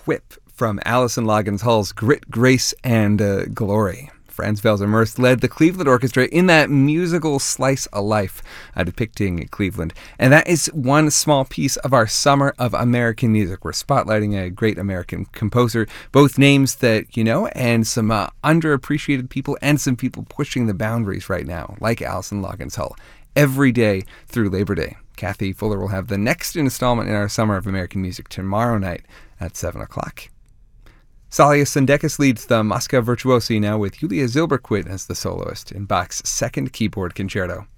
Whip from Alison Loggins Hull's Grit, Grace, and Glory. Franz Welser-Merst led the Cleveland Orchestra in that musical slice of life depicting Cleveland. And that is one small piece of our Summer of American Music. We're spotlighting a great American composer, both names that you know, and some underappreciated people, and some people pushing the boundaries right now, like Alison Loggins Hull, every day through Labor Day. Kathy Fuller will have the next installment in our Summer of American Music tomorrow night at 7 o'clock. Salias Sandekis leads the Mosca Virtuosi now with Yulia Zilberquit as the soloist in Bach's second keyboard concerto.